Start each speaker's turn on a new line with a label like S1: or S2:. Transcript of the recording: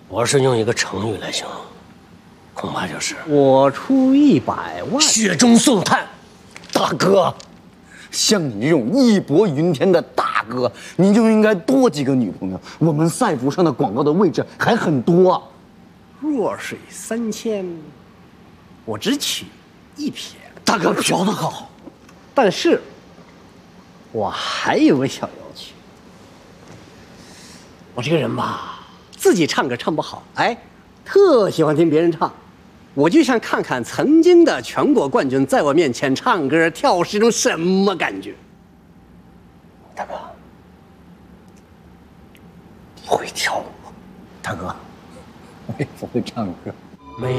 S1: 我是用一个成语来形容，恐怕就是
S2: 我出100万，
S1: 雪中送炭。
S3: 大哥，像你这种义薄云天的大哥，你就应该多几个女朋友。我们赛服上的广告的位置还很多。
S2: 弱水三千，我只取1撇。
S3: 大哥嫖得好，
S2: 但是，我还有个小要求。我这个人吧，自己唱歌唱不好，哎，特喜欢听别人唱。我就想看看曾经的全国冠军在我面前唱歌跳舞是一种什么感觉。
S3: 大哥，你会跳舞？大哥，我也不会唱歌。